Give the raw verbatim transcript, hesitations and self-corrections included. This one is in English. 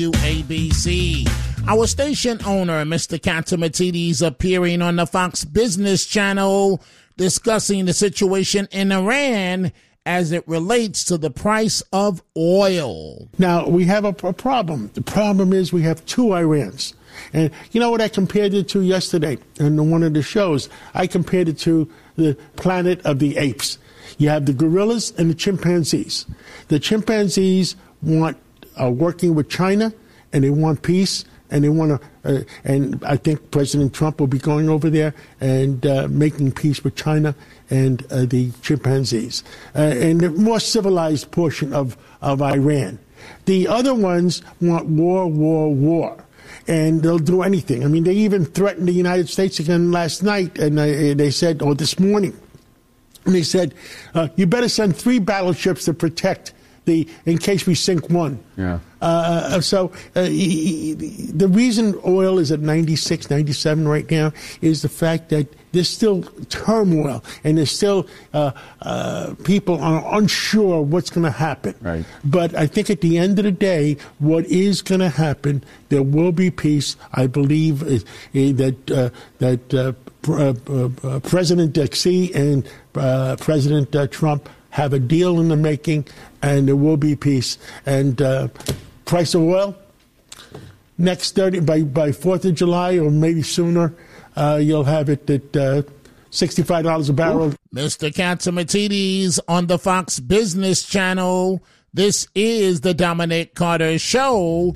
A B C. Our station owner, Mister Catsimatidis, appearing on the Fox Business Channel discussing the situation in Iran as it relates to the price of oil. Now, we have a, a problem. The problem is we have two Irans. And you know what I compared it to yesterday in one of the shows? I compared it to the planet of the apes. You have the gorillas and the chimpanzees. The chimpanzees want are working with China, and they want peace, and they want to. Uh, and I think President Trump will be going over there and uh, making peace with China and uh, the chimpanzees, uh, and the more civilized portion of of Iran. The other ones want war, war, war. And they'll do anything. I mean, they even threatened the United States again last night, and they, they said, or this morning, and they said, uh, you better send three battleships to protect the, in case we sink one. Yeah. Uh, so uh, the reason oil is at ninety-six, ninety-seven right now is the fact that there's still turmoil and there's still uh, uh, people are unsure what's going to happen. Right. But I think at the end of the day, what is going to happen, there will be peace. I believe uh, that uh, that uh, uh, uh, President Xi and uh, President uh, Trump have a deal in the making, and there will be peace. And uh, price of oil, next thirty by by Fourth of July or maybe sooner, uh, you'll have it at uh, sixty-five dollars a barrel. Mister Catsimatidis on the Fox Business Channel. This is the Dominic Carter Show.